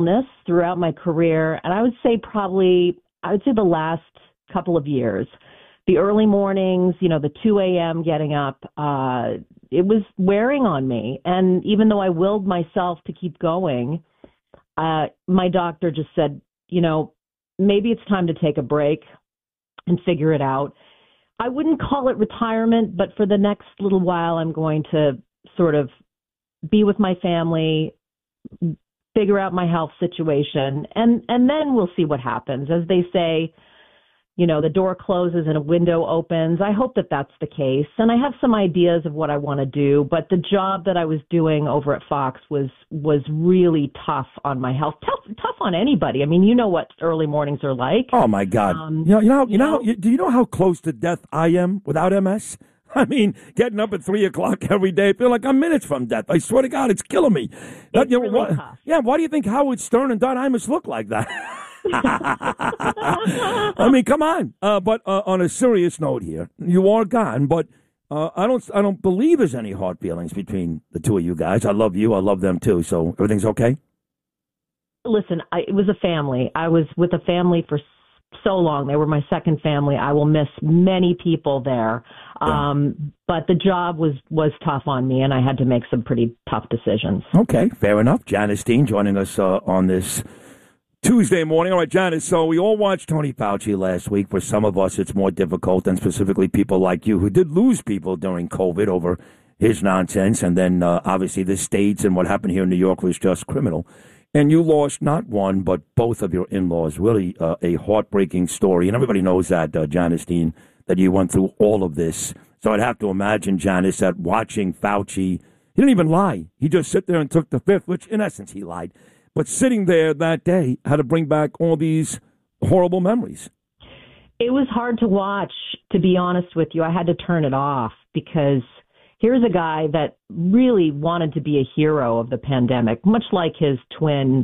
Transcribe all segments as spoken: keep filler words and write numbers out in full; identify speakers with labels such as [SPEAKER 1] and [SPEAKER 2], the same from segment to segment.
[SPEAKER 1] illness throughout my career, and I would say probably, I would say the last couple of years. The early mornings, you know, the two a.m. getting up, uh, it was wearing on me. And even though I willed myself to keep going, uh, my doctor just said, you know, maybe it's time to take a break and figure it out. I wouldn't call it retirement, but for the next little while, I'm going to sort of be with my family, figure out my health situation, and, and then we'll see what happens. As they say, you know, the door closes and a window opens. I hope that that's the case. And I have some ideas of what I want to do, but the job that I was doing over at Fox was was really tough on my health, tough tough on anybody. I mean, you know what early mornings are like.
[SPEAKER 2] Oh, my God. Um, you know, you know, you know, know, do you know how close to death I am without M S? I mean, getting up at three o'clock every day, I feel like I'm minutes from death. I swear to God, it's killing me.
[SPEAKER 1] It's
[SPEAKER 2] that, you know,
[SPEAKER 1] really
[SPEAKER 2] what,
[SPEAKER 1] tough.
[SPEAKER 2] Yeah, why do you think Howard Stern and Don Imus look like that? I mean, come on. Uh, but uh, on a serious note here, you are gone, but uh, I don't I don't believe there's any hard feelings between the two of you guys. I love you. I love them, too. So everything's okay?
[SPEAKER 1] Listen, I, it was a family. I was with a family for so long. They were my second family. I will miss many people there.
[SPEAKER 2] Yeah.
[SPEAKER 1] Um, but the job was, was tough on me, and I had to make some pretty tough decisions.
[SPEAKER 2] Okay, fair enough. Janice Dean joining us uh, on this Tuesday morning. All right, Janice, so we all watched Tony Fauci last week. For some of us, it's more difficult, and specifically people like you who did lose people during COVID over his nonsense. And then, uh, obviously, the states and what happened here in New York was just criminal. And you lost not one, but both of your in-laws. Really uh, a heartbreaking story. And everybody knows that, uh, Janice Dean, that you went through all of this. So I'd have to imagine, Janice, that watching Fauci, he didn't even lie. He just sit there and took the fifth, which in essence he lied. But sitting there that day had to bring back all these horrible memories.
[SPEAKER 1] It was hard to watch, to be honest with you. I had to turn it off because here's a guy that really wanted to be a hero of the pandemic, much like his twin.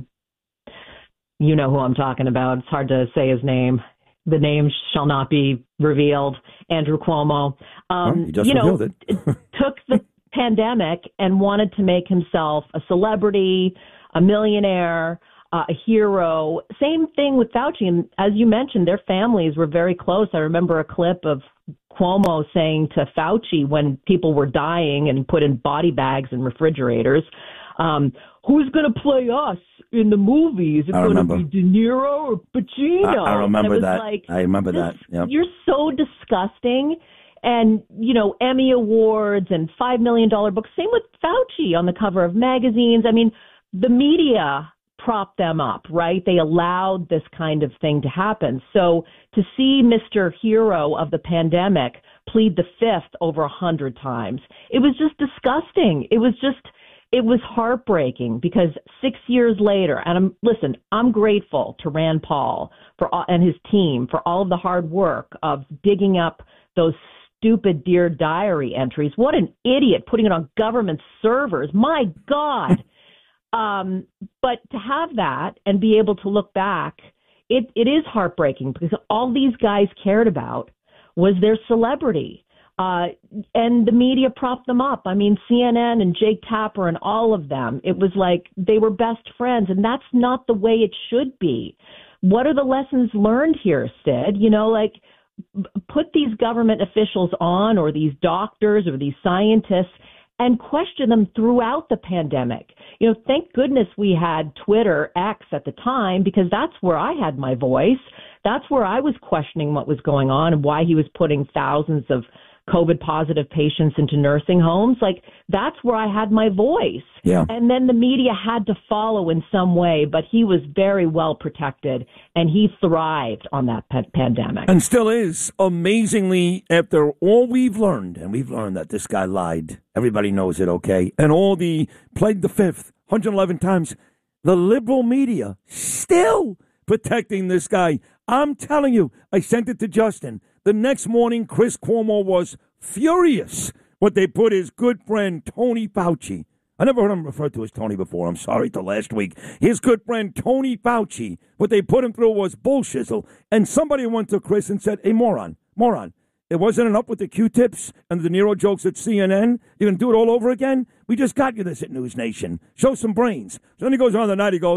[SPEAKER 1] You know who I'm talking about. It's hard to say his name. The name shall not be revealed. Andrew Cuomo. Um,
[SPEAKER 2] well, he just
[SPEAKER 1] you know,
[SPEAKER 2] revealed it.
[SPEAKER 1] took the pandemic and wanted to make himself a celebrity, a millionaire, uh, a hero. Same thing with Fauci. And as you mentioned, their families were very close. I remember a clip of Cuomo saying to Fauci when people were dying and put in body bags and refrigerators, um, who's going to play us in the movies? Is it going to be De Niro or Pacino?
[SPEAKER 2] I, I remember that.
[SPEAKER 1] Like,
[SPEAKER 2] I remember
[SPEAKER 1] this,
[SPEAKER 2] that. Yep.
[SPEAKER 1] You're so disgusting. And, you know, Emmy Awards and five million dollars books. Same with Fauci on the cover of magazines. I mean, the media propped them up, right? They allowed this kind of thing to happen. So to see Mister Hero of the pandemic plead the fifth over a hundred times, it was just disgusting. It was just, it was heartbreaking because six years later, and I'm, listen, I'm grateful to Rand Paul for all, and his team for all of the hard work of digging up those stupid Dear Diary entries. What an idiot putting it on government servers. My God. Um, but to have that and be able to look back, it, it is heartbreaking because all these guys cared about was their celebrity. Uh, and the media propped them up. I mean, C N N and Jake Tapper and all of them, it was like they were best friends, and that's not the way it should be. What are the lessons learned here, Sid? You know, like, put these government officials on or these doctors or these scientists and question them throughout the pandemic. You know, thank goodness we had Twitter, X at the time, because that's where I had my voice. That's where I was questioning what was going on and why he was putting thousands of COVID positive patients into nursing homes. Like, that's where I had my voice.
[SPEAKER 2] Yeah.
[SPEAKER 1] And then the media had to follow in some way, but he was very well protected and he thrived on that pa- pandemic.
[SPEAKER 2] And still is, amazingly, after all we've learned, and we've learned that this guy lied. Everybody knows it, okay? And all the played the fifth, one hundred eleven times, the liberal media still protecting this guy. I'm telling you, I sent it to Justin. The next morning, Chris Cuomo was furious what they put his good friend Tony Fauci. I never heard him referred to as Tony before. I'm sorry, till last week. His good friend Tony Fauci, what they put him through was bullshizzle. And somebody went to Chris and said, hey, moron, moron, it wasn't enough with the Q-tips and the De Niro jokes at C N N. You're going to do it all over again? We just got you this at News Nation. Show some brains. So then he goes on the night, he goes,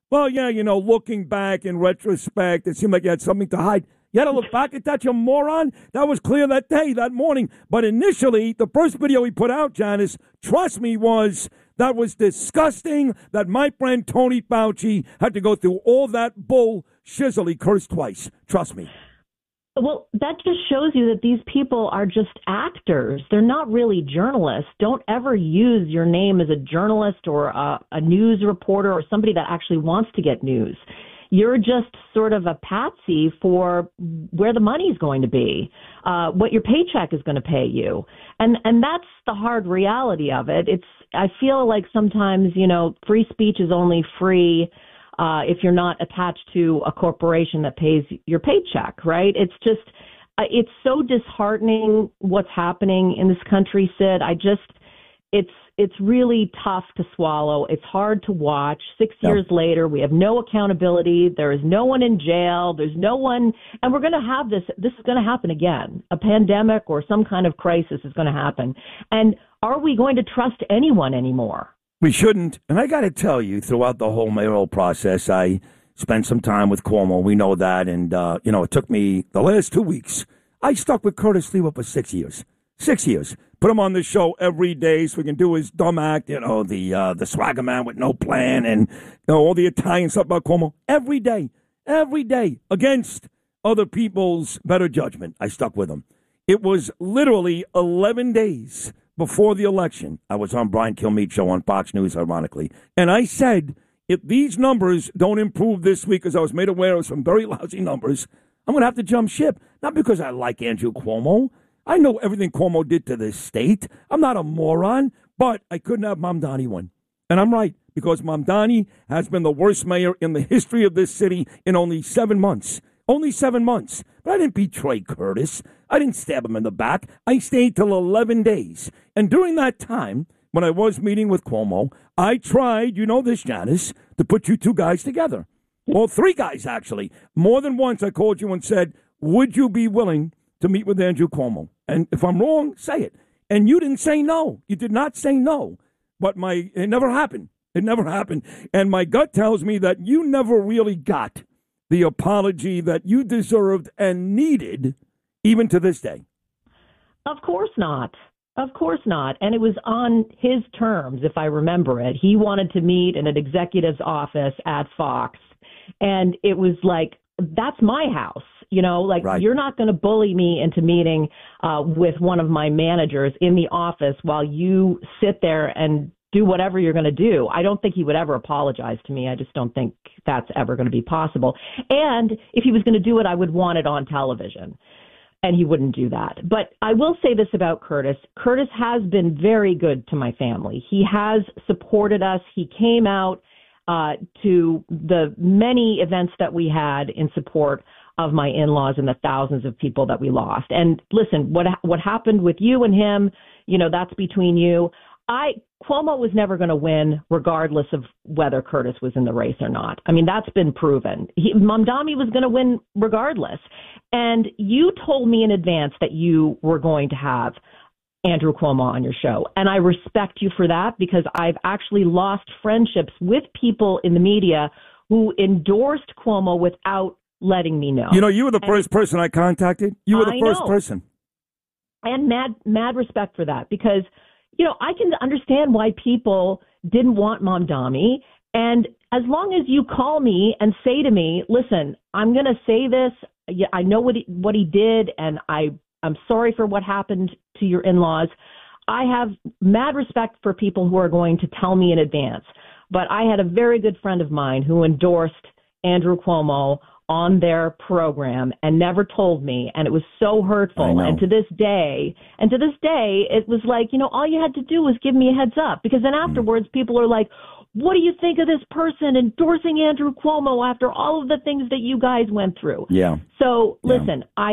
[SPEAKER 2] Well, yeah, you know, looking back in retrospect, it seemed like you had something to hide. You had to look back at that, you moron. That was clear that day, that morning. But initially, the first video he put out, Janice, trust me, was that was disgusting that my friend Tony Fauci had to go through all that bull shizzle. He cursed twice. Trust me.
[SPEAKER 1] Well, that just shows you that these people are just actors. They're not really journalists. Don't ever use your name as a journalist or a, a news reporter or somebody that actually wants to get news. You're just sort of a patsy for where the money's going to be, uh, what your paycheck is going to pay you. And and that's the hard reality of it. It's I feel like sometimes, you know, free speech is only free Uh, if you're not attached to a corporation that pays your paycheck, right? It's just, uh, it's so disheartening what's happening in this country, Sid. I just, it's it's really tough to swallow. It's hard to watch. Six
[SPEAKER 2] Yeah.
[SPEAKER 1] years later, we have no accountability. There is no one in jail. There's no one, and we're going to have this. This is going to happen again. A pandemic or some kind of crisis is going to happen. And are we going to trust anyone anymore?
[SPEAKER 2] We shouldn't. And I got to tell you, throughout the whole mayoral process, I spent some time with Cuomo. We know that. And, uh, you know, it took me the last two weeks. I stuck with Curtis Lewa for six years. Six years. Put him on the show every day so we can do his dumb act, you know, the uh, the swagger man with no plan and, you know, all the Italian stuff about Cuomo. Every day. Every day. Against other people's better judgment. I stuck with him. It was literally eleven days before the election. I was on Brian Kilmeade show on Fox News, ironically. And I said, if these numbers don't improve this week, because I was made aware of some very lousy numbers, I'm going to have to jump ship. Not because I like Andrew Cuomo. I know everything Cuomo did to this state. I'm not a moron, but I couldn't have Mamdani win. And I'm right, because Mamdani has been the worst mayor in the history of this city in only seven months. Only seven months. But I didn't betray Curtis. I didn't stab him in the back. I stayed till eleven days. And during that time, when I was meeting with Cuomo, I tried, you know this, Janice, to put you two guys together. Well, three guys, actually. More than once I called you and said, would you be willing to meet with Andrew Cuomo? And if I'm wrong, say it. And you didn't say no. You did not say no. But my it never happened. It never happened. And my gut tells me that you never really got the apology that you deserved and needed, even to this day.
[SPEAKER 1] Of course not. Of course not. And it was on his terms, if I remember it. He wanted to meet in an executive's office at Fox. And it was like, that's my house. You know, like,
[SPEAKER 2] right.
[SPEAKER 1] You're not going to bully me into meeting uh, with one of my managers in the office while you sit there and do whatever you're going to do. I don't think he would ever apologize to me. I just don't think that's ever going to be possible. And if he was going to do it, I would want it on television. And he wouldn't do that. But I will say this about Curtis. Curtis has been very good to my family. He has supported us. He came out uh, to the many events that we had in support of my in-laws and the thousands of people that we lost. And listen, what what happened with you and him, you know, that's between you. I Cuomo was never going to win, regardless of whether Curtis was in the race or not. I mean, that's been proven. He, Mamdani was going to win regardless. And you told me in advance that you were going to have Andrew Cuomo on your show. And I respect you for that, because I've actually lost friendships with people in the media who endorsed Cuomo without letting me know.
[SPEAKER 2] You know, you were the
[SPEAKER 1] and,
[SPEAKER 2] first person I contacted. You were the
[SPEAKER 1] I
[SPEAKER 2] first
[SPEAKER 1] know.
[SPEAKER 2] person.
[SPEAKER 1] And mad, mad respect for that, because you know, I can understand why people didn't want Mamdani. And as long as you call me and say to me, listen, I'm going to say this. I know what he, what he did, and I, I'm sorry for what happened to your in-laws. I have mad respect for people who are going to tell me in advance. But I had a very good friend of mine who endorsed Andrew Cuomo on their program and never told me, and it was so hurtful. And to this day, and to this day, it was like, you know, all you had to do was give me a heads up, because then afterwards mm. people are like, what do you think of this person endorsing Andrew Cuomo after all of the things that you guys went through?
[SPEAKER 2] Yeah.
[SPEAKER 1] So
[SPEAKER 2] yeah.
[SPEAKER 1] listen, I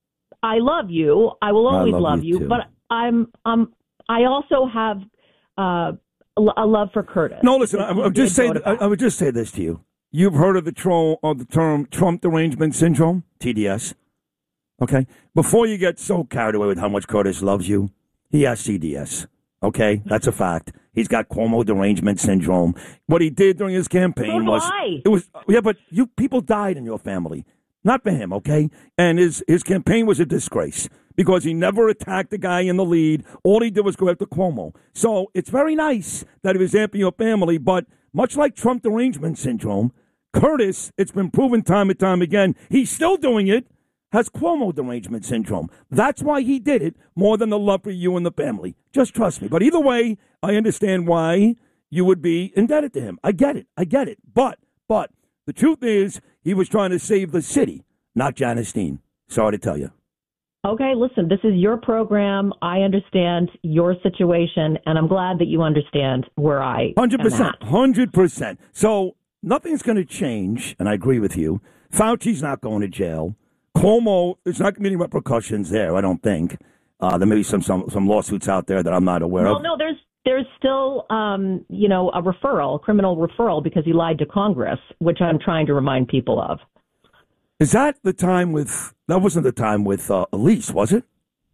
[SPEAKER 1] I love you. I will always
[SPEAKER 2] I love,
[SPEAKER 1] love you,
[SPEAKER 2] you
[SPEAKER 1] but I'm um I also have uh, a love for Curtis.
[SPEAKER 2] No, listen, I, I would just say I, I would just say this to you. You've heard of the, tro- of the term Trump derangement syndrome, T D S, okay? Before you get so carried away with how much Curtis loves you, he has C D S, Okay, that's a fact. He's got Cuomo derangement syndrome. What he did during his campaign
[SPEAKER 1] So
[SPEAKER 2] was
[SPEAKER 1] do I.
[SPEAKER 2] it was yeah, but you people died in your family, not for him. Okay, and his his campaign was a disgrace because he never attacked the guy in the lead. All he did was go after Cuomo. So it's very nice that he was amping your family, but much like Trump derangement syndrome, Curtis, it's been proven time and time again, he's still doing it. Has Cuomo derangement syndrome. That's why he did it more than the love for you and the family. Just trust me. But either way, I understand why you would be indebted to him. I get it. I get it. But, but the truth is he was trying to save the city, not Janice Dean. Sorry to tell you.
[SPEAKER 1] Okay, listen, this is your program. I understand your situation, and I'm glad that you understand where I
[SPEAKER 2] one hundred percent.
[SPEAKER 1] am at.
[SPEAKER 2] one hundred percent. So nothing's going to change, and I agree with you. Fauci's not going to jail. Cuomo, there's not going to be any repercussions there, I don't think. Uh, there may be some, some some lawsuits out there that I'm not aware
[SPEAKER 1] well,
[SPEAKER 2] of.
[SPEAKER 1] No, no, there's there's still, um, you know, a referral, a criminal referral, because he lied to Congress, which I'm trying to remind people of.
[SPEAKER 2] Is that the time with, that wasn't the time with uh, Elise, was it?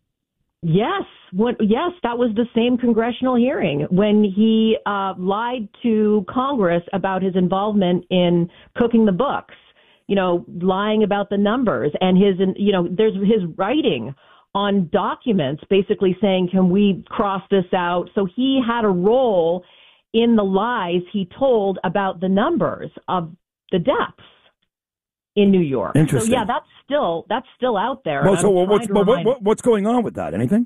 [SPEAKER 1] Yes. What, yes, that was the same congressional hearing when he uh, lied to Congress about his involvement in cooking the books. You know, lying about the numbers and his, you know, there's his writing on documents basically saying, can we cross this out? So he had a role in the lies he told about the numbers of the deaths in New York.
[SPEAKER 2] Interesting.
[SPEAKER 1] So, yeah, that's still that's still out there.
[SPEAKER 2] Well, so
[SPEAKER 1] I'm
[SPEAKER 2] what's,
[SPEAKER 1] trying to
[SPEAKER 2] but what,
[SPEAKER 1] remind-
[SPEAKER 2] what, what's going on with that? Anything?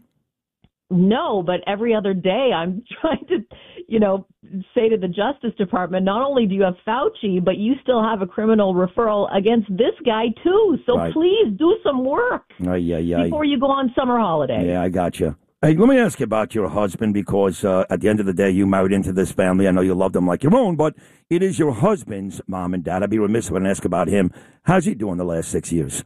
[SPEAKER 1] No, but every other day I'm trying to, you know, say to the Justice Department, not only do you have Fauci, but you still have a criminal referral against this guy, too. So
[SPEAKER 2] Right.
[SPEAKER 1] please do some work
[SPEAKER 2] Ay, ay, ay.
[SPEAKER 1] before you go on summer holiday.
[SPEAKER 2] Yeah, I got you. Hey, let me ask you about your husband because uh, at the end of the day, you married into this family. I know you love them like your own, but it is your husband's mom and dad. I'd be remiss if I didn't ask about him. How's he doing the last six years?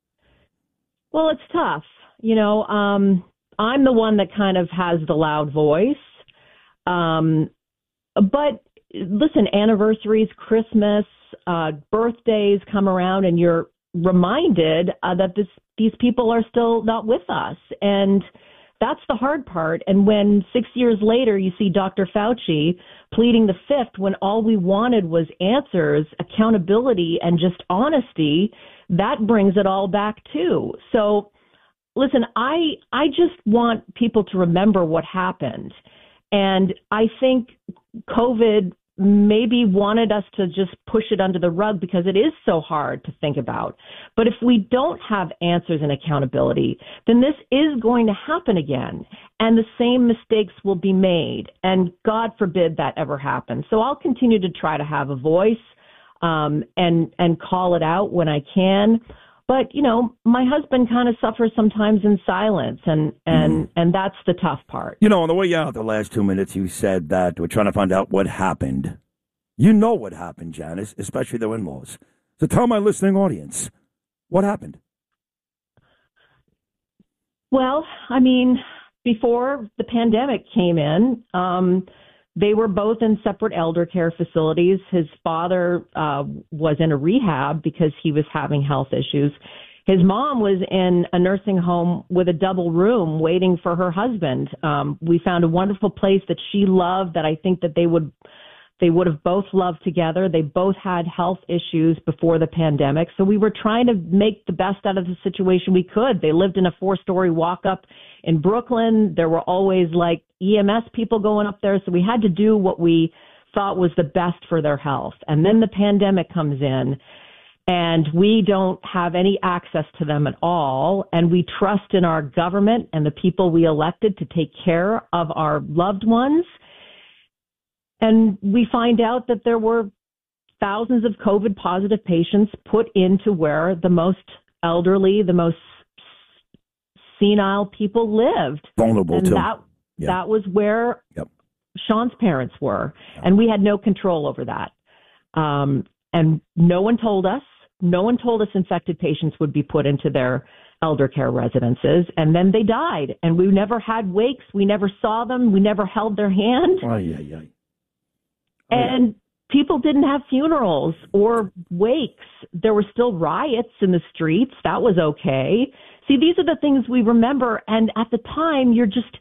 [SPEAKER 1] Well, it's tough. You know, um, I'm the one that kind of has the loud voice. Um, but listen, anniversaries, Christmas, uh, birthdays come around and you're reminded uh, that this, these people are still not with us. And that's the hard part. And when six years later you see Doctor Fauci pleading the fifth when all we wanted was answers, accountability, and just honesty, that brings it all back too. So listen, I I just want people to remember what happened. And I think COVID maybe wanted us to just push it under the rug because it is so hard to think about. But if we don't have answers and accountability, then this is going to happen again. And the same mistakes will be made. And God forbid that ever happens. So I'll continue to try to have a voice um, and and call it out when I can. But, you know, my husband kind of suffers sometimes in silence, and, and, mm. and that's the tough part.
[SPEAKER 2] You know, on the way out the last two minutes, you said that we're trying to find out what happened. You know what happened, Janice, especially their in-laws. So tell my listening audience, what happened?
[SPEAKER 1] Well, I mean, before the pandemic came in, um, they were both in separate elder care facilities. His father uh, was in a rehab because he was having health issues. His mom was in a nursing home with a double room waiting for her husband. Um, we found a wonderful place that she loved that I think that they would they would have both loved together. They both had health issues before the pandemic. So we were trying to make the best out of the situation we could. They lived in a four-story walk-up in Brooklyn. There were always like E M S people going up there. So we had to do what we thought was the best for their health. And then the pandemic comes in and we don't have any access to them at all. And we trust in our government and the people we elected to take care of our loved ones. And we find out that there were thousands of COVID positive patients put into where the most elderly, the most senile people lived.
[SPEAKER 2] Vulnerable
[SPEAKER 1] and
[SPEAKER 2] too.
[SPEAKER 1] That,
[SPEAKER 2] yeah.
[SPEAKER 1] that was where
[SPEAKER 2] yep.
[SPEAKER 1] Sean's parents were.
[SPEAKER 2] Yeah.
[SPEAKER 1] And we had no control over that. Um, and no one told us. No one told us infected patients would be put into their elder care residences. And then they died. And we never had wakes. We never saw them. We never held their hand.
[SPEAKER 2] Ay, ay, ay.
[SPEAKER 1] And people didn't have funerals or wakes. There were still riots in the streets. That was okay. See, these are the things we remember. And at the time, you're just,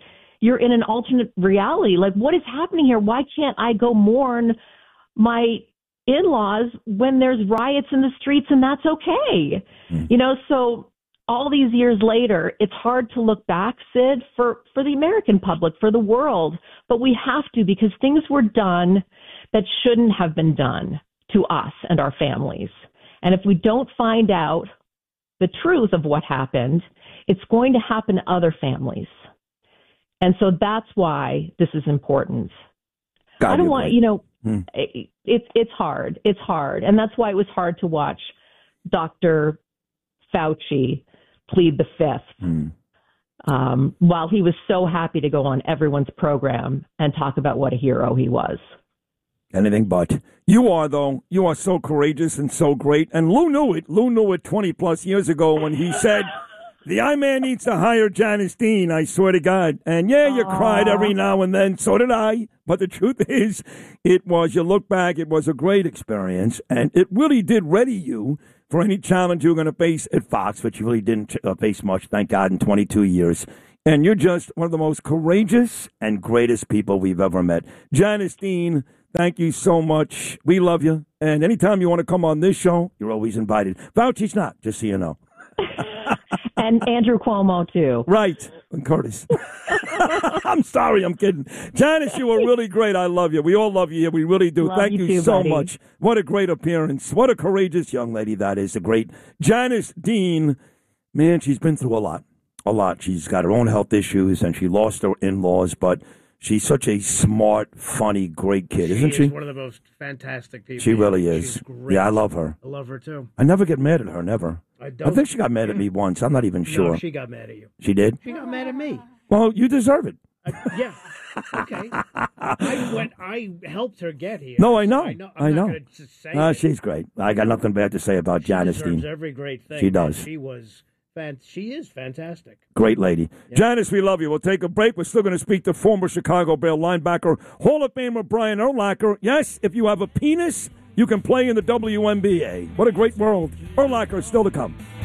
[SPEAKER 1] you're in an alternate reality. Like, what is happening here? Why can't I go mourn my in-laws when there's riots in the streets and that's okay? Mm. You know, so all these years later, it's hard to look back, Sid, for, for the American public, for the world, but we have to, because things were done that shouldn't have been done to us and our families. And if we don't find out the truth of what happened, it's going to happen to other families. And so that's why this is important. God, I don't want, right. you know, hmm. it, it, it's hard. It's hard. And that's why it was hard to watch Doctor Fauci plead the fifth hmm. um, while he was so happy to go on everyone's program and talk about what a hero he was.
[SPEAKER 2] Anything but. You are, though. You are so courageous and so great. And Lou knew it. Lou knew it twenty plus years ago when he said, the I-Man needs to hire Janice Dean, I swear to God. And yeah, you Aww. cried every now and then. So did I. But the truth is, it was, you look back, it was a great experience. And it really did ready you for any challenge you were going to face at Fox, which you really didn't uh, face much, thank God, in twenty-two years. And you're just one of the most courageous and greatest people we've ever met. Janice Dean, thank you so much. We love you. And anytime you want to come on this show, you're always invited. Fauci's not, just so you know.
[SPEAKER 1] And Andrew Cuomo, too.
[SPEAKER 2] Right. And Curtis. I'm sorry, I'm kidding. Janice, you were really great. I love you. We all love you here. We really do.
[SPEAKER 1] Love
[SPEAKER 2] Thank
[SPEAKER 1] you,
[SPEAKER 2] you
[SPEAKER 1] too,
[SPEAKER 2] so
[SPEAKER 1] buddy.
[SPEAKER 2] much. What a great appearance. What a courageous young lady that is. The great Janice Dean. Man, she's been through a lot. A lot. She's got her own health issues, and she lost her in-laws, but she's such a smart, funny, great kid, isn't she?
[SPEAKER 3] She's one of the most fantastic people.
[SPEAKER 2] She really is.
[SPEAKER 3] She's great.
[SPEAKER 2] Yeah, I love her.
[SPEAKER 3] I love her, too.
[SPEAKER 2] I never get mad at her, never.
[SPEAKER 3] I don't.
[SPEAKER 2] I think she got mad at me once. I'm not even sure.
[SPEAKER 3] No, she got mad at you.
[SPEAKER 2] She did?
[SPEAKER 3] She got mad at me.
[SPEAKER 2] Well, you deserve it.
[SPEAKER 3] Uh, yeah. Okay. I went. I helped her get here.
[SPEAKER 2] No, I know.
[SPEAKER 3] So I know. I'm
[SPEAKER 2] I
[SPEAKER 3] not
[SPEAKER 2] know.
[SPEAKER 3] gonna just say
[SPEAKER 2] No,
[SPEAKER 3] it.
[SPEAKER 2] she's great. I got nothing bad to say about
[SPEAKER 3] She
[SPEAKER 2] Janice
[SPEAKER 3] deserves
[SPEAKER 2] Dean.
[SPEAKER 3] every great thing.
[SPEAKER 2] She does.
[SPEAKER 3] She was. Fan- she is fantastic.
[SPEAKER 2] Great lady. Yeah. Janice, we love you. We'll take a break. We're still going to speak to former Chicago Bear linebacker, Hall of Famer Brian Urlacher. Yes, if you have a penis, you can play in the W N B A. What a great world. Urlacher is still to come.